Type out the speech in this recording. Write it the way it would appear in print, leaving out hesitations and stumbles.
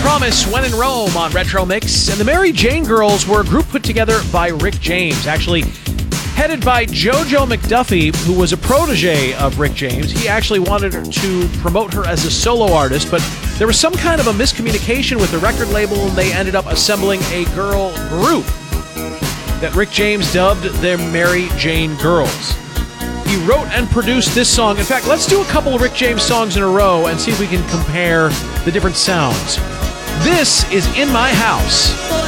Promise, When in Rome on Retro Mix. And the Mary Jane Girls were a group put together by Rick James, actually headed by JoJo McDuffie, who was a protege of Rick James. He actually wanted to promote her as a solo artist, but there was some kind of a miscommunication with the record label, and they ended up assembling a girl group that Rick James dubbed the Mary Jane Girls. He wrote and produced this song. In fact, let's do a couple of Rick James songs in a row and see if we can compare the different sounds. This is In My House.